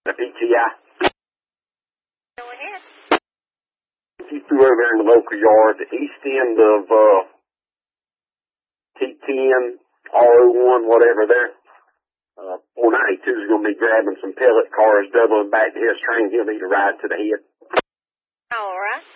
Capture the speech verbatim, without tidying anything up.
The P T I. Go ahead. He threw over there in the local yard, the east end of uh, T ten, R oh one, whatever there. Uh, four ninety-two is going to be grabbing some pellet cars, doubling back to his train. He'll need a ride to the head. All right.